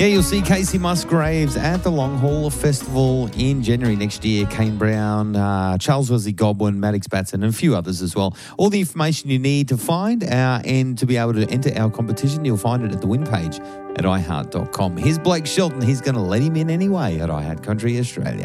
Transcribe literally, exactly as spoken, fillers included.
Yeah, you'll see Casey Musgraves at the Long Haul Festival in January next year. Kane Brown, uh, Charles Wesley Godwin, Maddox Batson, and a few others as well. All the information you need to find uh, and to be able to enter our competition, you'll find it at the win page at i heart dot com. Here's Blake Shelton. He's going to let him in anyway at iHeart Country Australia.